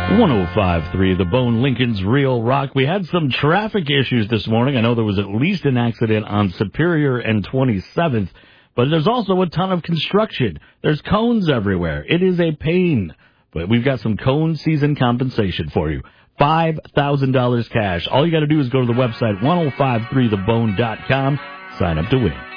105.3 The Bone, Lincoln's Real Rock. We had some traffic issues this morning. I know there was at least an accident on Superior and 27th, but there's also a ton of construction. There's cones everywhere. It is a pain, but we've got some cone season compensation for you. $5,000 cash. All you got to do is go to the website 1053thebone.com, sign up to win.